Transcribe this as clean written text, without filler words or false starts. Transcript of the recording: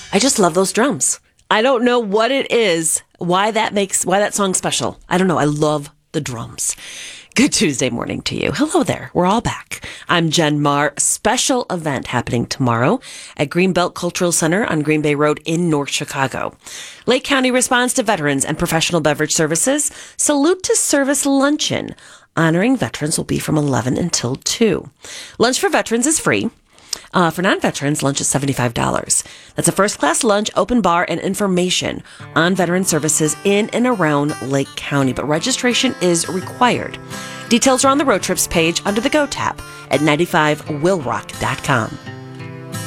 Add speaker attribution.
Speaker 1: I just love those drums. I don't know what it is, why that song's special. I don't know. I love the drums. Good Tuesday morning to you. Hello there. We're all back. I'm Jen Marr. Special event happening tomorrow at Greenbelt Cultural Center on Green Bay Road in North Chicago. Lake County responds to veterans and professional beverage services. Salute to Service Luncheon. Honoring veterans will be from 11 until 2. Lunch for veterans is free. For non-veterans, lunch is $75. That's a first-class lunch, open bar, and information on veteran services in and around Lake County. But registration is required. Details are on the road trips page under the Go tab at 95willrock.com.